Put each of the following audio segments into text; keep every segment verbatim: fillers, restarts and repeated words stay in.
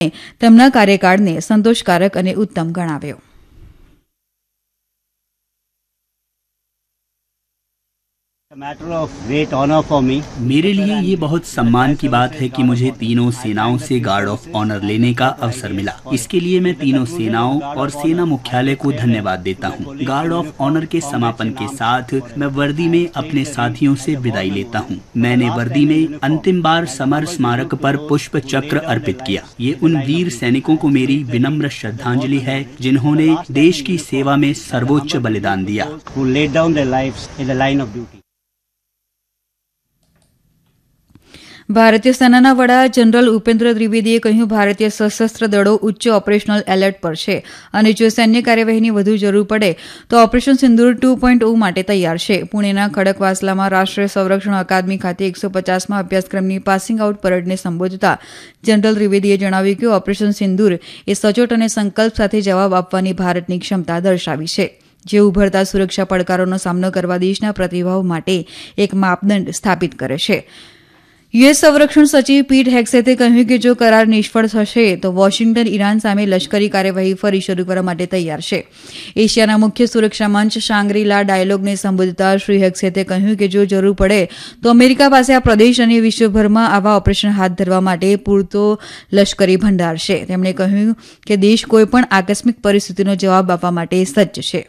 તેમના કાર્યકાળને સંતોષકારક અને ઉત્તમ ગણાવ્યો. Matter of great honour for me मेरे लिए ये बहुत सम्मान की बात है कि मुझे तीनों सेनाओं से गार्ड ऑफ ऑनर लेने का अवसर मिला. इसके लिए मैं तीनों सेनाओं और सेना मुख्यालय को धन्यवाद देता हूँ. गार्ड ऑफ ऑनर के समापन के साथ मैं वर्दी में अपने साथियों से विदाई लेता हूँ. मैंने वर्दी में अंतिम बार समर स्मारक पर पुष्प चक्र अर्पित किया. ये उन वीर सैनिकों को मेरी विनम्र श्रद्धांजलि है जिन्होंने देश की सेवा में सर्वोच्च बलिदान दिया. who laid down their lives in the line of duty. ભારતીય સેનાના વડા જનરલ ઉપેન્દ્ર ત્રિવેદીએ કહ્યું ભારતીય સશસ્ત્ર દળો ઉચ્ચ ઓપરેશનલ એલર્ટ પર છે અને જો સૈન્ય કાર્યવાહીની વધુ જરૂર પડે તો ઓપરેશન સિંદૂર ટુ પોઈન્ટ ઓ માટે તૈયાર છે. પુણેના ખડકવાસલામાં રાષ્ટ્રીય સંરક્ષણ અકાદમી ખાતે એકસો પચાસમાં અભ્યાસક્રમની પાસિંગ આઉટ પરેડને સંબોધતા જનરલ ત્રિવેદીએ જણાવ્યું કે ઓપરેશન સિંદૂર એ સચોટ અને સંકલ્પ સાથે જવાબ આપવાની ભારતની ક્ષમતા દર્શાવી છે, જે ઉભરતા સુરક્ષા પડકારોનો સામનો કરવા દેશના પ્રતિભાવ માટે એક માપદંડ સ્થાપિત કરે છે. યુએસ સંરક્ષણ સચિવ પીટ હેગ્સેથે કહ્યું કે જો કરાર નિષ્ફળ થશે તો વોશિંગ્ટન ઈરાન સામે લશ્કરી કાર્યવાહી ફરી શરૂ કરવા માટે તૈયાર છે. એશિયાના મુખ્ય સુરક્ષા મંચ શાંગ્રી-લા ડાયલોગને સંબોધતા શ્રી હેગ્સેથે કહ્યું કે જો જરૂર પડે તો અમેરિકા પાસે આ પ્રદેશ અને વિશ્વભરમાં આવા ઓપરેશન હાથ ધરવા માટે પૂરતો લશ્કરી ભંડાર છે. તેમણે કહ્યું કે દેશ કોઈપણ આકસ્મિક પરિસ્થિતિનો જવાબ આપવા માટે સજ્જ છે.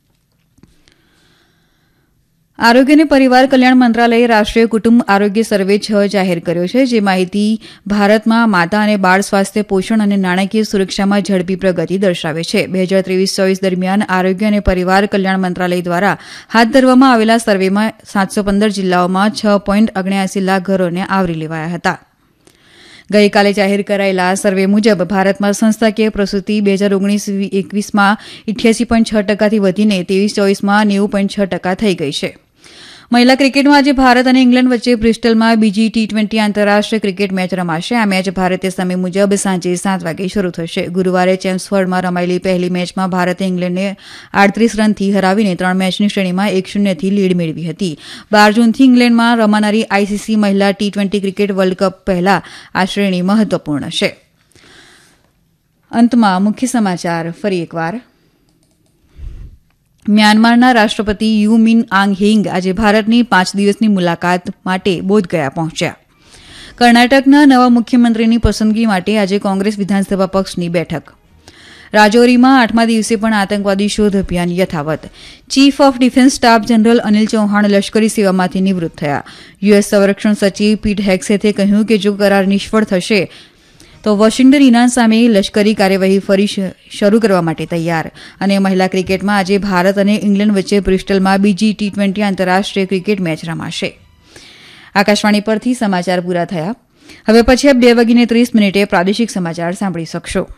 આરોગ્ય અને પરિવાર કલ્યાણ મંત્રાલયે રાષ્ટ્રીય કુટુંબ આરોગ્ય સર્વે છ જાહેર કર્યો છે, જે માહિતી ભારતમાં માતા અને બાળ સ્વાસ્થ્ય, પોષણ અને નાણાકીય સુરક્ષામાં ઝડપી પ્રગતિ દર્શાવે છે. બે હજાર ત્રેવીસ ચોવીસ દરમિયાન આરોગ્ય અને પરિવાર કલ્યાણ મંત્રાલય દ્વારા હાથ ધરવામાં આવેલા સર્વેમાં સાતસો પંદર જિલ્લાઓમાં છ પોઈન્ટ અગ્યાસી લાખ ઘરોને આવરી લેવાયા હતા. ગઈકાલે જાહેર કરાયેલા સર્વે મુજબ ભારતમાં સંસ્થાકીય પ્રસૂતિ બે હજાર ઓગણીસ એકવીસમાં ઇઠ્યાસી પોઈન્ટ છ ટકાથી વધીને ત્રેવીસ ચોવીસમાં નેવું પોઈન્ટ છ ટકા થઈ ગઈ છે. મહિલા ક્રિકેટમાં આજે ભારત અને ઇંગ્લેન્ડ વચ્ચે બ્રિસ્ટલમાં બીજી ટી ટ્વેન્ટી આંતરરાષ્ટ્રીય ક્રિકેટ મેચ રમાશે. આ મેચ ભારતીય સમય મુજબ સાંજે સાત વાગે શરૂ થશે. ગુરુવારે ચેમ્સફર્ડમાં રમાયેલી પહેલી મેચમાં ભારતે ઇંગ્લેન્ડને આડત્રીસ રનથી હરાવીને ત્રણ મેચની શ્રેણીમાં એક શૂન્યથી લીડ મેળવી હતી. બાર જૂનથી ઇંગ્લેન્ડમાં રમાનારી આઈસીસી મહિલા T twenty cricket world cup પહેલા આ શ્રેણી મહત્વપૂર્ણ છે. અંતમાં મુખ્ય સમાચાર ફરી એકવાર. મ્યાનમારના રાષ્ટ્રપતિ યુ મિન આંગ હેંગ આજે ભારતની પાંચ દિવસની મુલાકાત માટે બોધગયા પહોંચ્યા. કર્ણાટકના નવા મુખ્યમંત્રીની પસંદગી માટે આજે કોંગ્રેસ વિધાનસભા પક્ષની બેઠક. રાજૌરીમાં આઠમા દિવસે પણ આતંકવાદી શોધ અભિયાન યથાવત. Chief of defence staff general Anil Chauhan લશ્કરી સેવામાંથી નિવૃત્ત થયા. યુએસ સંરક્ષણ સચિવ પીટ હેગ્સેથે કહ્યું કે જો કરાર નિષ્ફળ થશે તો વોશિંગ્ટન ઈરાન સામે લશ્કરી કાર્યવાહી ફરી શરૂ કરવા માટે તૈયાર. અને મહિલા ક્રિકેટમાં આજે ભારત અને ઇંગ્લેન્ડ વચ્ચે બ્રિસ્ટલમાં બીજી ટી ટ્વેન્ટી આંતરરાષ્ટ્રીય ક્રિકેટ મેચ રમાશે. આકાશવાણી પરથી સમાચાર પૂરા થયા. હવે પછી આપ બે વાગીને ત્રીસ મિનિટે પ્રાદેશિક સમાચાર સાંભળી શકશો.